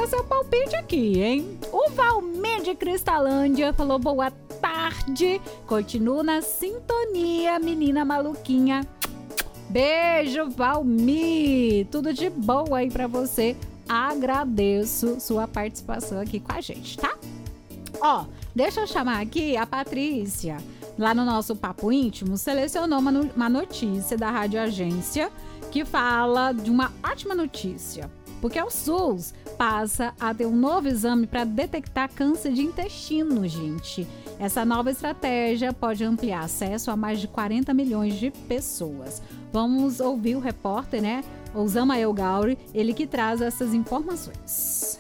dar seu palpite aqui, hein? O Valmir de Cristalândia falou boa tarde. Continuo na sintonia, menina maluquinha. Beijo, Valmir. Tudo de bom aí pra você. Agradeço sua participação aqui com a gente, tá? Ó, deixa eu chamar aqui a Patrícia. Lá no nosso Papo Íntimo, selecionou uma notícia da Rádio Agência que fala de uma ótima notícia. Porque o SUS passa a ter um novo exame para detectar câncer de intestino, gente. Essa nova estratégia pode ampliar acesso a mais de 40 milhões de pessoas. Vamos ouvir o repórter, né? Osama El Gauri, ele que traz essas informações.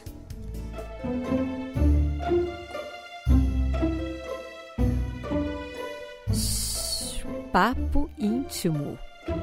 Papo Íntimo.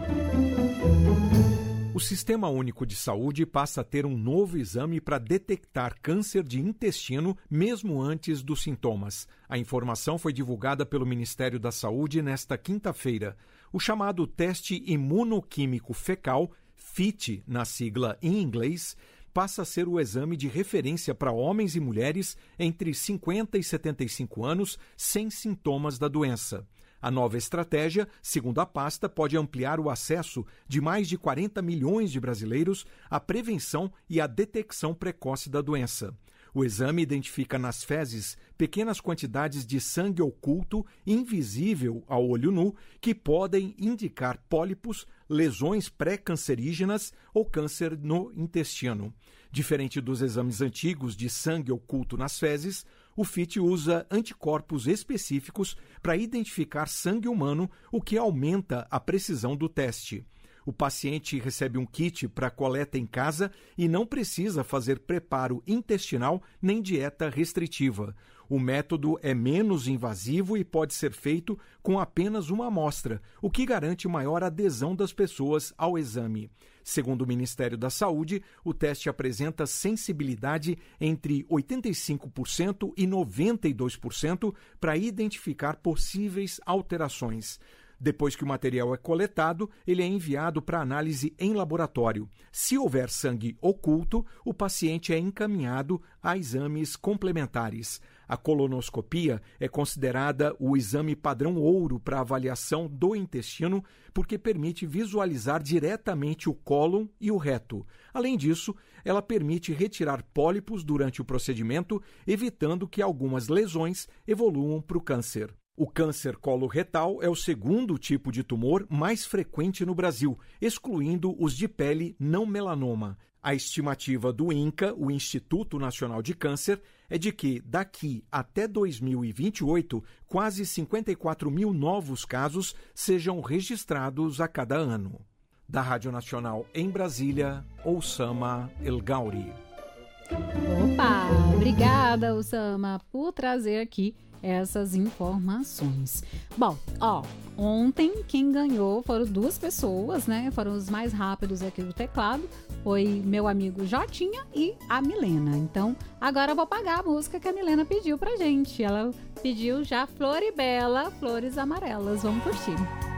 O Sistema Único de Saúde passa a ter um novo exame para detectar câncer de intestino mesmo antes dos sintomas. A informação foi divulgada pelo Ministério da Saúde nesta quinta-feira. O chamado teste imunoquímico fecal, FIT na sigla em inglês, passa a ser o exame de referência para homens e mulheres entre 50 e 75 anos sem sintomas da doença. A nova estratégia, segundo a pasta, pode ampliar o acesso de mais de 40 milhões de brasileiros à prevenção e à detecção precoce da doença. O exame identifica nas fezes pequenas quantidades de sangue oculto, invisível ao olho nu, que podem indicar pólipos, lesões pré-cancerígenas ou câncer no intestino. Diferente dos exames antigos de sangue oculto nas fezes, o FIT usa anticorpos específicos para identificar sangue humano, o que aumenta a precisão do teste. O paciente recebe um kit para coleta em casa e não precisa fazer preparo intestinal nem dieta restritiva. O método é menos invasivo e pode ser feito com apenas uma amostra, o que garante maior adesão das pessoas ao exame. Segundo o Ministério da Saúde, o teste apresenta sensibilidade entre 85% e 92% para identificar possíveis alterações. Depois que o material é coletado, ele é enviado para análise em laboratório. Se houver sangue oculto, o paciente é encaminhado a exames complementares. A colonoscopia é considerada o exame padrão ouro para avaliação do intestino, porque permite visualizar diretamente o cólon e o reto. Além disso, ela permite retirar pólipos durante o procedimento, evitando que algumas lesões evoluam para o câncer. O câncer coloretal é o segundo tipo de tumor mais frequente no Brasil, excluindo os de pele não melanoma. A estimativa do INCA, o Instituto Nacional de Câncer, é de que, daqui até 2028, quase 54 mil novos casos sejam registrados a cada ano. Da Rádio Nacional em Brasília, Osama El Gauri. Opa, obrigada, Osama, por trazer aqui essas informações. Bom, ontem quem ganhou foram duas pessoas, né? Foram os mais rápidos aqui do teclado. Foi meu amigo Jotinha e a Milena. Então, agora eu vou pagar a música que a Milena pediu pra gente. Ela pediu já Floribela, Flores Amarelas. Vamos curtir.